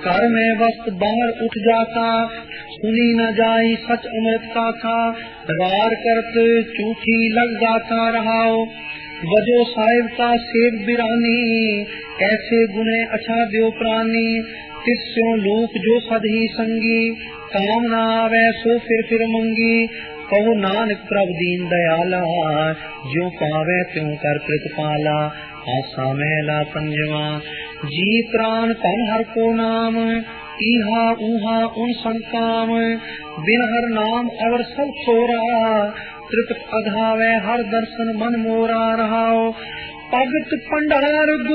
कर में वक्त बाहर उठ जाता, सुनी न जाई सच अमृत का था। वार करते चूठी लग जाता रहाओ, वजो साहिब का सेब बिरानी, ऐसे गुने अच्छा द्यो प्राणी। तिस्यों लूक जो सद ही संगी, काम ना आवे सो फिर मंगी। कहो नानक प्रभु दीन दयाला, ज्यों पावे त्यों कर कृतपाला। आसा मेला पंजवा, जी प्राण तन हर को नाम, इहा उहा उन संकाम। बिन हर नाम अवर सब छोरा, तृप्त अघावे हर दर्शन मन मोरा रहाओ। भगत पंडार